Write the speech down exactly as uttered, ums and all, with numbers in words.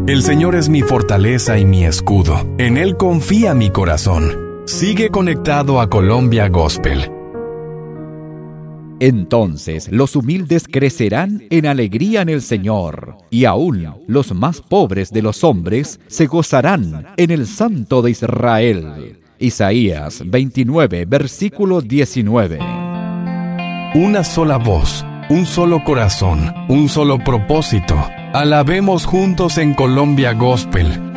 El Señor es mi fortaleza y mi escudo. En Él confía mi corazón. Sigue conectado a Colombia Gospel. Entonces los humildes crecerán en alegría en el Señor, y aún los más pobres de los hombres se gozarán en el Santo de Israel. Isaías veintinueve, versículo diecinueve. Una sola voz, un solo corazón, un solo propósito. Alabemos juntos en Colombia Gospel.